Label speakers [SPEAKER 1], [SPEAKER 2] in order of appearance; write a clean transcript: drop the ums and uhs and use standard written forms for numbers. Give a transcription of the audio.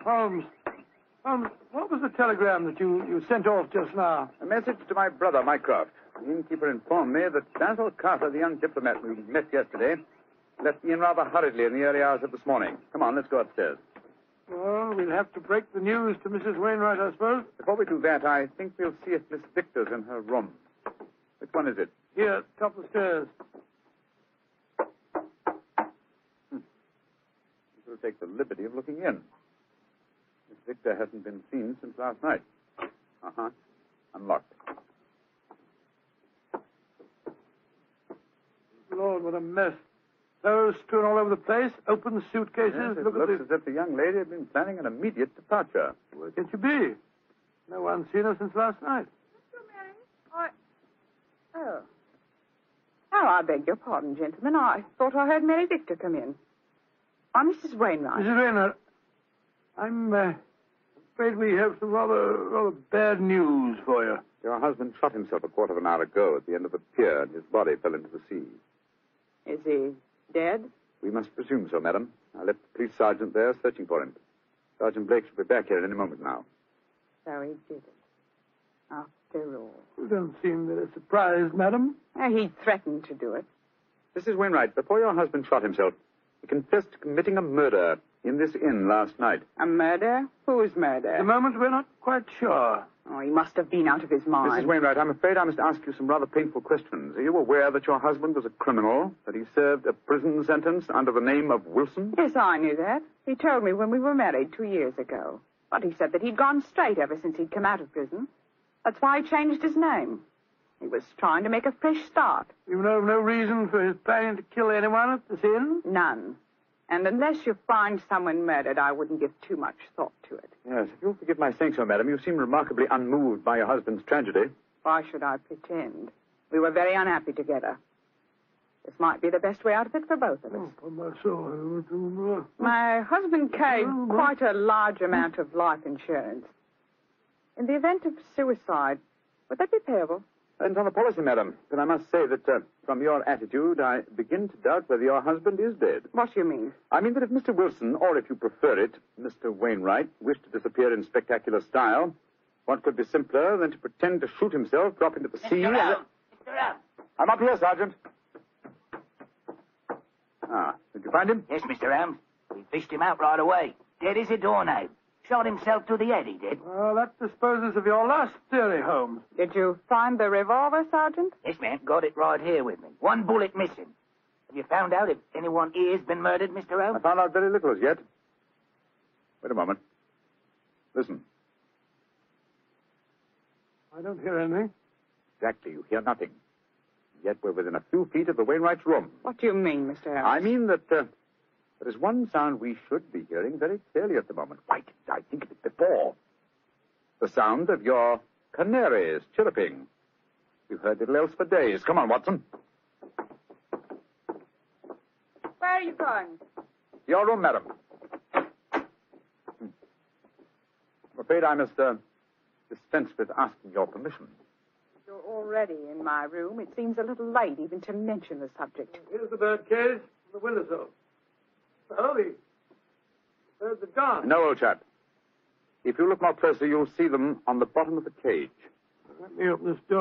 [SPEAKER 1] Holmes. Holmes, what was the telegram that you sent off just now?
[SPEAKER 2] A message to my brother, Mycroft. The innkeeper informed me that Basil Carter, the young diplomat we met yesterday, left the inn rather hurriedly in the early hours of this morning. Come on, let's go upstairs.
[SPEAKER 1] Well, we'll have to break the news to Mrs. Wainwright, I suppose.
[SPEAKER 2] Before we do that, I think we'll see if Miss Victor's in her room. Which one is it?
[SPEAKER 1] Here, top of the stairs.
[SPEAKER 2] We'll take the liberty of looking in. Miss Victor hasn't been seen since last night. Uh-huh. Unlocked.
[SPEAKER 1] Lord, what a mess. Clothes strewn all over the place, open suitcases.
[SPEAKER 2] Yes, it looks as if the young lady had been planning an immediate departure.
[SPEAKER 1] Where can she be? No one's seen her since last night.
[SPEAKER 3] Mr. Mary? Oh, I beg your pardon, gentlemen. I thought I heard Mary Victor come in. I'm Mrs. Wainwright.
[SPEAKER 1] Mrs. Wainwright, I'm afraid we have some rather bad news for you.
[SPEAKER 2] Your husband shot himself a quarter of an hour ago at the end of the pier, and his body fell into the sea.
[SPEAKER 3] Is he dead?
[SPEAKER 2] We must presume so, madam. I left the police sergeant there searching for him. Sergeant Blake should be back here at any moment now.
[SPEAKER 3] So he did it. After all.
[SPEAKER 1] You don't seem very surprised, madam.
[SPEAKER 3] He threatened to do it.
[SPEAKER 2] Mrs. Wainwright, before your husband shot himself, he confessed to committing a murder in this inn last night.
[SPEAKER 3] A murder? Whose murder?
[SPEAKER 1] At the moment, we're not quite sure.
[SPEAKER 3] Oh, he must have been out of his mind.
[SPEAKER 2] Mrs. Wainwright, I'm afraid I must ask you some rather painful questions. Are you aware that your husband was a criminal, that he served a prison sentence under the name of Wilson?
[SPEAKER 3] Yes, I knew that. He told me when we were married 2 years ago. But he said that he'd gone straight ever since he'd come out of prison. That's why he changed his name. He was trying to make a fresh start.
[SPEAKER 1] You know of no reason for his planning to kill anyone at this inn?
[SPEAKER 3] None. And unless you find someone murdered, I wouldn't give too much thought to it.
[SPEAKER 2] Yes, if you'll forgive my saying so, madam, you seem remarkably unmoved by your husband's tragedy.
[SPEAKER 3] Why should I pretend? We were very unhappy together. This might be the best way out of it for both of us.
[SPEAKER 1] Oh, for my soul.
[SPEAKER 3] My husband carried quite a large amount of life insurance. In the event of suicide, would that be payable?
[SPEAKER 2] Depends on the policy, madam. But I must say that from your attitude, I begin to doubt whether your husband is dead.
[SPEAKER 3] What do you mean?
[SPEAKER 2] I mean that if Mr. Wilson, or if you prefer it, Mr. Wainwright, wished to disappear in spectacular style, what could be simpler than to pretend to shoot himself, drop into the sea...
[SPEAKER 4] Mr. Ram!
[SPEAKER 2] I'm up here, Sergeant. Ah, did you find him?
[SPEAKER 4] Yes, Mr. Ram. We fished him out right away. Dead as a doornail. Shot himself to the head, he did.
[SPEAKER 1] Well, that disposes of your last theory, Holmes.
[SPEAKER 3] Did you find the revolver, Sergeant?
[SPEAKER 4] Yes, ma'am. Got it right here with me. One bullet missing. Have you found out if anyone here's been murdered, Mr.
[SPEAKER 2] I
[SPEAKER 4] Ram?
[SPEAKER 2] found out very little as yet. Wait a moment. Listen.
[SPEAKER 1] I don't hear anything.
[SPEAKER 2] Exactly, you hear nothing. Yet we're within a few feet of the Wainwright's room.
[SPEAKER 3] What do you mean, Mr. Harris?
[SPEAKER 2] I mean that there is one sound we should be hearing very clearly at the moment. Why didn't I think of it before? The sound of your canaries chirruping. We've heard little else for days. Come on, Watson.
[SPEAKER 3] Where are you going?
[SPEAKER 2] Your room, madam. I'm afraid I must dispense with asking your permission.
[SPEAKER 3] You're already in my room. It seems a little late even to mention the subject.
[SPEAKER 1] Here's the bird cage, the windowsill. Oh, the birds have gone.
[SPEAKER 2] No, old chap. If you look more closely, you'll see them on the bottom of the cage.
[SPEAKER 1] Let me open this door.